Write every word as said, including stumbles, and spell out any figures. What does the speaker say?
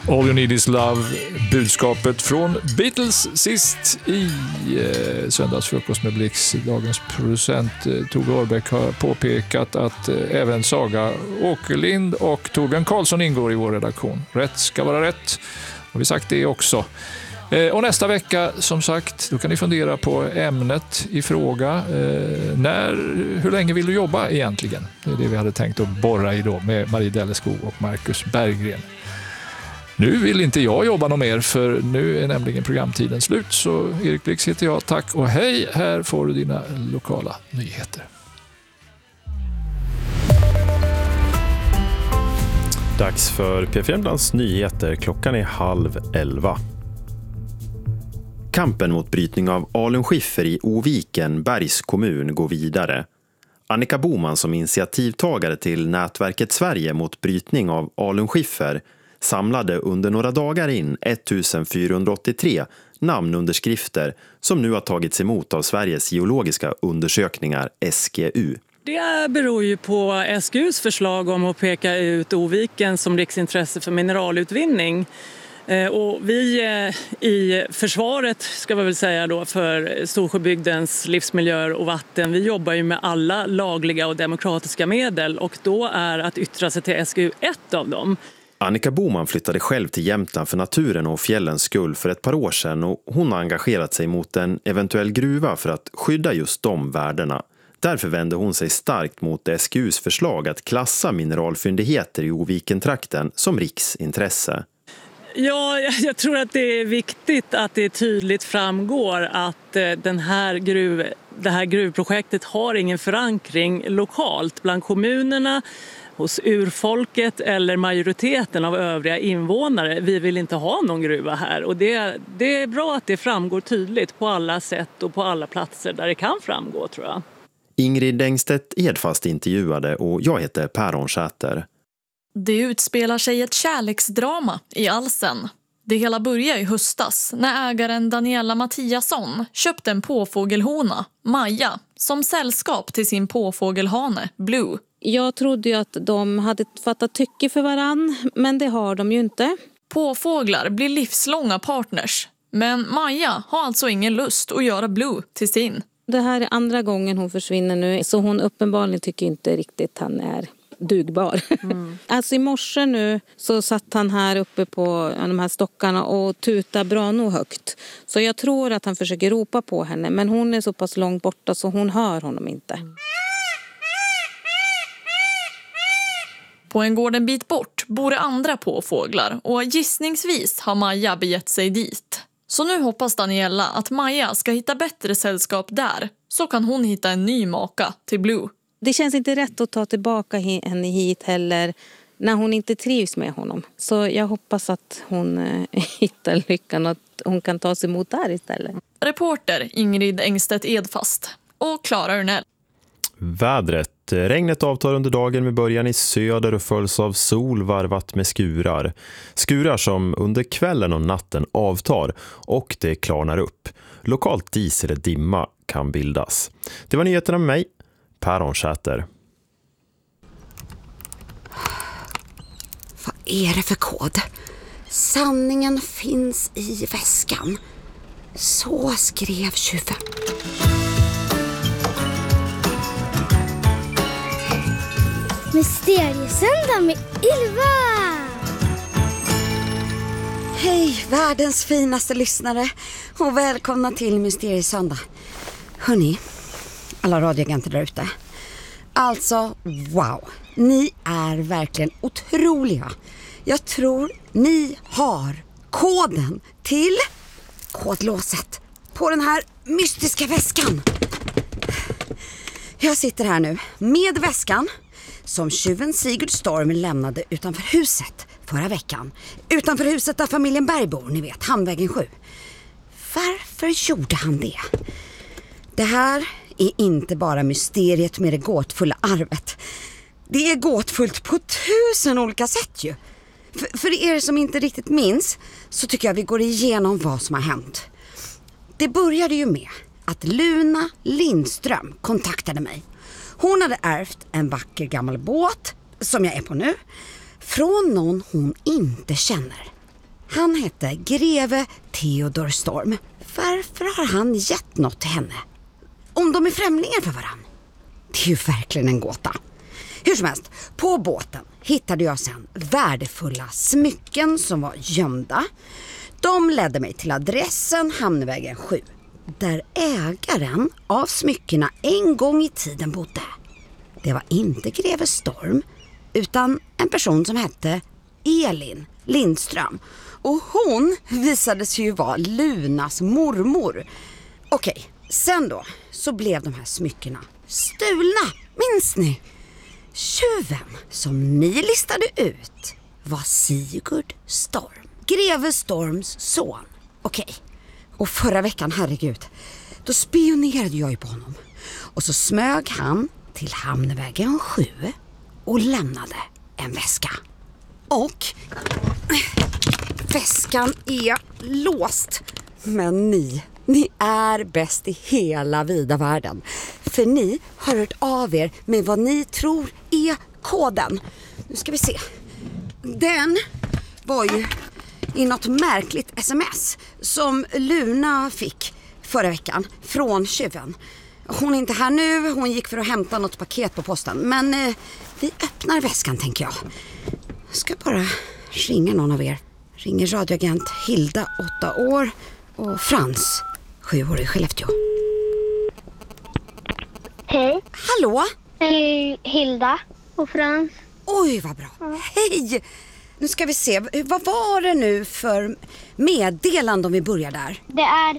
All You Need Is Love, budskapet från Beatles sist i eh, söndagsfrukost med Blix. Dagens producent eh, Tove Årbeck har påpekat att eh, även Saga Åkerlind och Torbjörn Karlsson ingår i vår redaktion. Rätt ska vara rätt, har vi sagt det också. Eh, och nästa vecka, som sagt, då kan ni fundera på ämnet i fråga. Eh, när, hur länge vill du jobba egentligen? Det är det vi hade tänkt att borra i då med Marie Delleskog och Marcus Berggren. Nu vill inte jag jobba något mer, för nu är nämligen programtiden slut. Så Erik Blix heter jag, tack och hej. Här får du dina lokala nyheter. Dags för P fyra Jämtlands nyheter. Klockan är halv elva. Kampen mot brytning av alunskiffer i Oviken, Bergs kommun, går vidare. Annika Boman, som initiativtagare till nätverket Sverige mot brytning av alunskiffer, samlade under några dagar in fjortonhundraåttiotre namnunderskrifter som nu har tagits emot av Sveriges geologiska undersökningar S G U. Det beror ju på S G U:s förslag om att peka ut Oviken som riksintresse för mineralutvinning. Och vi i försvaret, ska vi väl säga då, för Storsjöbygdens livsmiljöer och vatten, vi jobbar ju med alla lagliga och demokratiska medel, och då är att yttra sig till S G U ett av dem. Annika Boman flyttade själv till Jämtland för naturen och fjällens skull för ett par år sedan, och hon har engagerat sig mot en eventuell gruva för att skydda just de värdena. Därför vände hon sig starkt mot S G U:s förslag att klassa mineralfyndigheter i Ovikentrakten som riksintresse. Ja, jag tror att det är viktigt att det tydligt framgår att den här gruv, det här gruvprojektet har ingen förankring lokalt bland kommunerna, hos urfolket eller majoriteten av övriga invånare. Vi vill inte ha någon gruva här, och det, det är bra att det framgår tydligt på alla sätt och på alla platser där det kan framgå, tror jag. Ingrid Engstedt Edfast intervjuade, och jag heter Per Ronsäter. Det utspelar sig ett kärleksdrama i Alsen. Det hela började i höstas när ägaren Daniela Mattiasson köpte en påfågelhona, Maja, som sällskap till sin påfågelhane, Blue. Jag trodde ju att de hade fattat tycke för varann, men det har de ju inte. Påfåglar blir livslånga partners, men Maja har alltså ingen lust att göra Blue till sin. Det här är andra gången hon försvinner nu, så hon uppenbarligen tycker inte riktigt han är dugbar. Mm. Alltså i morse nu så satt han här uppe på de här stockarna och tutade bra nog högt. Så jag tror att han försöker ropa på henne, men hon är så pass långt borta så hon hör honom inte. Mm. På en gård en bit bort bor det andra påfåglar, och gissningsvis har Maja begett sig dit. Så nu hoppas Daniela att Maja ska hitta bättre sällskap där, så kan hon hitta en ny maka till Blue. Det känns inte rätt att ta tillbaka henne hit heller när hon inte trivs med honom. Så jag hoppas att hon eh, hittar lyckan och att hon kan ta sig emot där istället. Reporter Ingrid Engstedt Edfast och Klara Urnell. Vädret. Regnet avtar under dagen med början i söder och följs av sol varvat med skurar. Skurar som under kvällen och natten avtar, och det klarnar upp. Lokalt dis eller dimma kan bildas. Det var nyheterna med mig, Per Ronsäter. Vad är det för kod? Sanningen finns i väskan. Så skrev tjuven. Mysteriesöndag med Ylva! Hej, världens finaste lyssnare, och välkomna till Mysteriesöndag. Hörrni, alla radioagenter där ute. Alltså, wow. Ni är verkligen otroliga. Jag tror ni har koden till kodlåset på den här mystiska väskan. Jag sitter här nu med väskan som tjuven Sigurd Storm lämnade utanför huset förra veckan. Utanför huset där familjen Berg bor, ni vet, Hamnvägen sju. Varför gjorde han det? Det här är inte bara mysteriet med det gåtfulla arvet. Det är gåtfullt på tusen olika sätt ju. För, för er som inte riktigt minns så tycker jag vi går igenom vad som har hänt. Det började ju med att Luna Lindström kontaktade mig. Hon hade ärvt en vacker gammal båt, som jag är på nu, från någon hon inte känner. Han hette greve Theodor Storm. Varför har han gett något till henne? Om de är främlingar för varann. Det är ju verkligen en gåta. Hur som helst, på båten hittade jag sen värdefulla smycken som var gömda. De ledde mig till adressen Hamnvägen sju, där ägaren av smyckena en gång i tiden bodde. Det var inte greve Storm, utan en person som hette Elin Lindström. Och hon visade sig ju vara Lunas mormor. Okej, sen då så blev de här smyckena stulna, minns ni? Tjuven som ni listade ut var Sigurd Storm, greve Storms son. Okej, och förra veckan, herregud, då spionerade jag ju på honom. Och så smög han till Hamnvägen sju och lämnade en väska. Och väskan är låst. Men ni, ni är bäst i hela vida världen. För ni har hört av er med vad ni tror är koden. Nu ska vi se. Den var ju i något märkligt sms som Luna fick förra veckan från tjuven. Hon är inte här nu, hon gick för att hämta något paket på posten. Men eh, vi öppnar väskan, tänker jag. Jag ska bara ringa någon av er. Ringer radioagent Hilda, åtta år, och Frans, sju år i Skellefteå. Hej. Hallå? Hej, Hilda och Frans. Oj, vad bra. Ja. Hej! Nu ska vi se, vad var det nu för meddelande om vi börjar där? Det är